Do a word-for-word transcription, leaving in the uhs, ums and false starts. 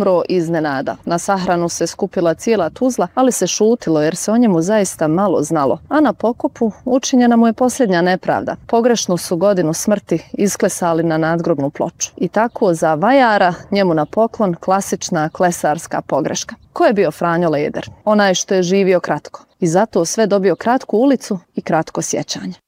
umro iznenada. Na sahranu se skupila cijela Tuzla, ali se šutilo jer se o njemu zaista malo znalo. A na pokopu učinjena mu je posljednja nepravda. Pogrešnu su godinu smrti isklesali na nadgrobnu ploču. I tako za vajara njemu na poklon klasična klesarska pogreška. Ko je bio Franjo Leder? Onaj što je živio kratko. I zato sve dobio kratku ulicu i kratko sjećanje.